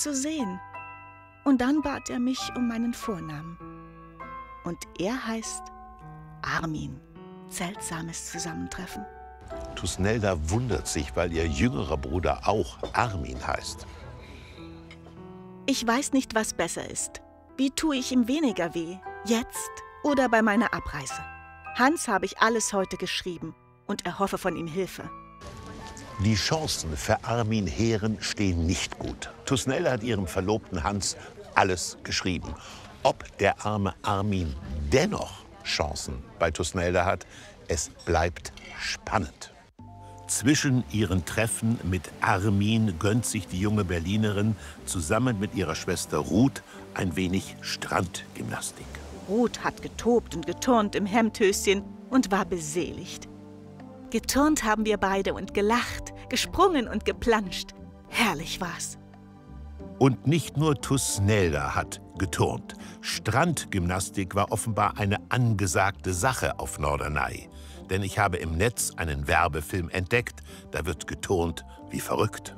zu sehen. Und dann bat er mich um meinen Vornamen. Und er heißt Armin. Seltsames Zusammentreffen. Thusnelda wundert sich, weil ihr jüngerer Bruder auch Armin heißt. Ich weiß nicht, was besser ist. Wie tue ich ihm weniger weh? Jetzt oder bei meiner Abreise? Hans habe ich alles heute geschrieben und erhoffe von ihm Hilfe. Die Chancen für Armin Heeren stehen nicht gut. Thusnelda hat ihrem Verlobten Hans alles geschrieben. Ob der arme Armin dennoch Chancen bei Thusnelda hat, es bleibt spannend. Zwischen ihren Treffen mit Armin gönnt sich die junge Berlinerin zusammen mit ihrer Schwester Ruth ein wenig Strandgymnastik. Ruth hat getobt und geturnt im Hemdhöschen und war beseligt. Geturnt haben wir beide und gelacht, gesprungen und geplanscht. Herrlich war's. Und nicht nur Thusnelda hat geturnt. Strandgymnastik war offenbar eine angesagte Sache auf Norderney. Denn ich habe im Netz einen Werbefilm entdeckt, da wird geturnt wie verrückt.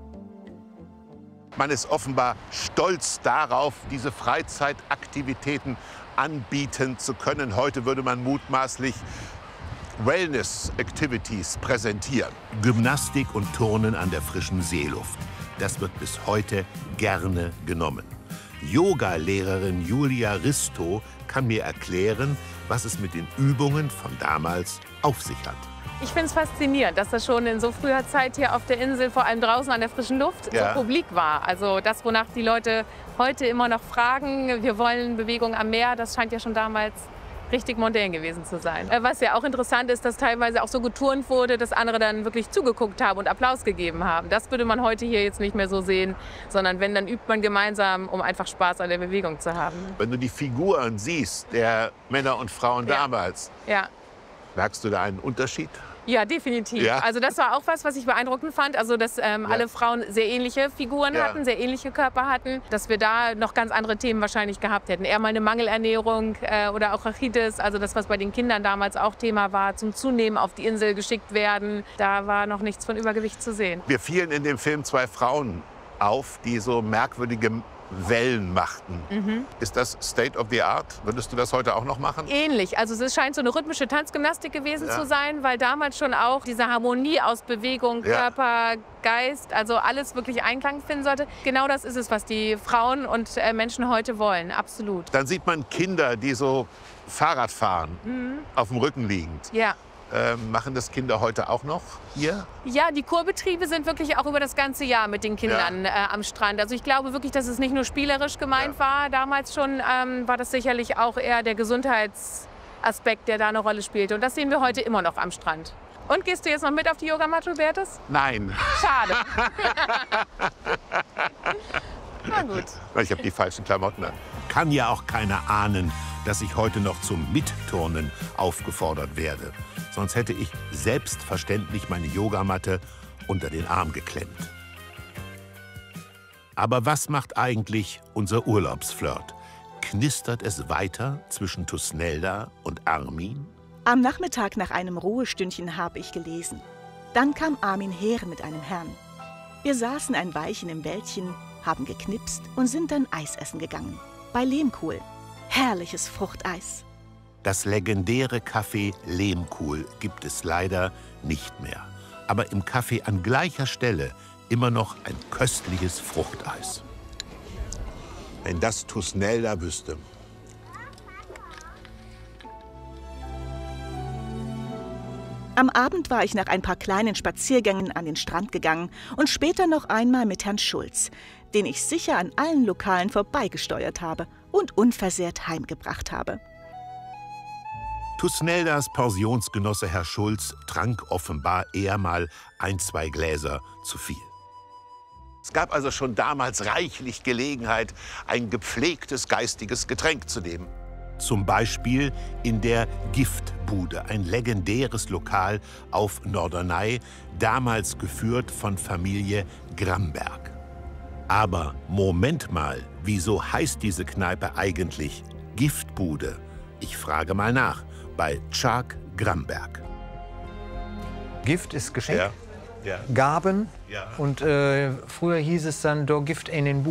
Man ist offenbar stolz darauf, diese Freizeitaktivitäten anbieten zu können. Heute würde man mutmaßlich Wellness-Activities präsentieren. Gymnastik und Turnen an der frischen Seeluft. Das wird bis heute gerne genommen. Yoga-Lehrerin Julia Risto kann mir erklären, was es mit den Übungen von damals auf sich hat. Ich finde es faszinierend, dass das schon in so früher Zeit hier auf der Insel, vor allem draußen an der frischen Luft, so publik war. Also das, wonach die Leute heute immer noch fragen, wir wollen Bewegung am Meer, das scheint ja schon damals richtig modern gewesen zu sein. Was ja auch interessant ist, dass teilweise auch so geturnt wurde, dass andere dann wirklich zugeguckt haben und Applaus gegeben haben. Das würde man heute hier jetzt nicht mehr so sehen, sondern wenn, dann übt man gemeinsam, um einfach Spaß an der Bewegung zu haben. Wenn du die Figuren siehst, der Männer und Frauen damals, merkst du da einen Unterschied? Ja, definitiv. Ja? Also das war auch was ich beeindruckend fand. Also dass alle Frauen sehr ähnliche Figuren hatten, sehr ähnliche Körper hatten. Dass wir da noch ganz andere Themen wahrscheinlich gehabt hätten. Eher mal eine Mangelernährung oder auch Rachitis. Also das, was bei den Kindern damals auch Thema war. Zum Zunehmen auf die Insel geschickt werden. Da war noch nichts von Übergewicht zu sehen. Wir fielen in dem Film zwei Frauen auf, die so merkwürdige Wellen machten. Ist das State of the Art? Würdest du das heute auch noch machen? Ähnlich. Also es scheint so eine rhythmische Tanzgymnastik gewesen zu sein, weil damals schon auch diese Harmonie aus Bewegung, Körper, Geist, also alles wirklich Einklang finden sollte. Genau das ist es, was die Frauen und Menschen heute wollen. Absolut. Dann sieht man Kinder, die so Fahrrad fahren, auf dem Rücken liegend. Ja. Machen das Kinder heute auch noch hier? Ja, die Kurbetriebe sind wirklich auch über das ganze Jahr mit den Kindern am Strand. Also ich glaube wirklich, dass es nicht nur spielerisch gemeint war. Damals schon war das sicherlich auch eher der Gesundheitsaspekt, der da eine Rolle spielte. Und das sehen wir heute immer noch am Strand. Und gehst du jetzt noch mit auf die Yogamatte, Hubertus? Nein. Schade. Na gut. Ich habe die falschen Klamotten an. Kann ja auch keiner ahnen, dass ich heute noch zum Mitturnen aufgefordert werde. Sonst hätte ich selbstverständlich meine Yogamatte unter den Arm geklemmt. Aber was macht eigentlich unser Urlaubsflirt? Knistert es weiter zwischen Thusnelda und Armin? Am Nachmittag nach einem Ruhestündchen habe ich gelesen. Dann kam Armin Heeren mit einem Herrn. Wir saßen ein Weilchen im Wäldchen, haben geknipst und sind dann Eis essen gegangen. Bei Lehmkuhl. Herrliches Fruchteis. Das legendäre Café Lehmkuhl gibt es leider nicht mehr. Aber im Café an gleicher Stelle immer noch ein köstliches Fruchteis. Wenn das Thusnelda wüsste. Am Abend war ich nach ein paar kleinen Spaziergängen an den Strand gegangen und später noch einmal mit Herrn Schulz, den ich sicher an allen Lokalen vorbeigesteuert habe und unversehrt heimgebracht habe. Thusneldas Pensionsgenosse Herr Schulz trank offenbar eher mal ein, zwei Gläser zu viel. Es gab also schon damals reichlich Gelegenheit, ein gepflegtes geistiges Getränk zu nehmen. Zum Beispiel in der Giftbude, ein legendäres Lokal auf Norderney, damals geführt von Familie Gramberg. Aber Moment mal, wieso heißt diese Kneipe eigentlich Giftbude? Ich frage mal nach bei Chuck Gramberg. Gift ist Geschenk, Gaben und früher hieß es dann, do Gift in den Buch.